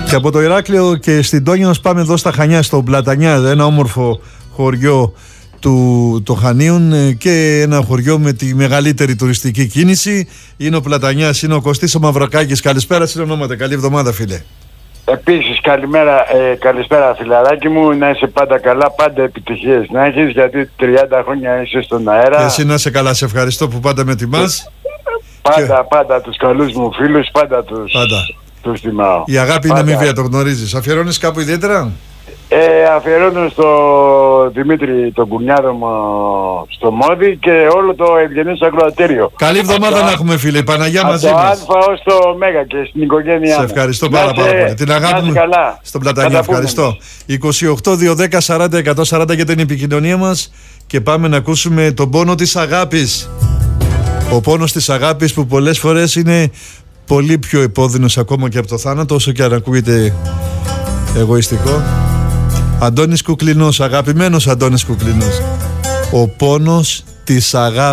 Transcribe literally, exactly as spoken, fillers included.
Και από το Ηράκλειο και στην Τόνιος πάμε εδώ στα Χανιά, στο Πλατανιά, ένα όμορφο χωριό του το Χανίων και ένα χωριό με τη μεγαλύτερη τουριστική κίνηση. Είναι ο Πλατανιάς, είναι ο Κωστής ο Μαυροκάκης. Καλησπέρα, συνονόματα, καλή εβδομάδα φίλε. Επίσης καλημέρα, ε, καλησπέρα φιλαράκι μου, να είσαι πάντα καλά, πάντα επιτυχίες να έχεις, γιατί τριάντα χρόνια είσαι στον αέρα. Και εσύ να είσαι καλά, σε ευχαριστώ που πάντα με τιμάς. Πάντα, και... πάντα τους καλούς μου φίλους, πάντα τους, πάντα. τους τιμάω. Η αγάπη πάντα. Είναι αμοιβαία, το γνωρίζεις. Αφιερώνεις κάπου ιδιαίτερα? Ε, αφιερώνω στο Δημήτρη τον κουνιάδο μου στο Μόδι και όλο το ευγενές ακροατήριο. Καλή εβδομάδα το, να έχουμε φίλε, η Παναγιά μαζί μας. μας. Από το Α ως το Μέγα και στην οικογένειά σε μου. ευχαριστώ πάρα, πάρα πολύ. Την αγάπη μου στον Πλατανιά, ευχαριστώ. είκοσι οκτώ δύο δέκα σαράντα εκατόν σαράντα για την επικοινωνία μας και πάμε να ακούσουμε τον πόνο της αγάπης. Ο πόνος της αγάπης που πολλές φορές είναι πολύ πιο επώδυνος ακόμα και από το θάνατο, όσο και αν ακούγεται εγωιστικό. Αντώνης Κουκλινός, αγαπημένος Αντώνης Κουκλινός. Ο πόνος της αγάπης.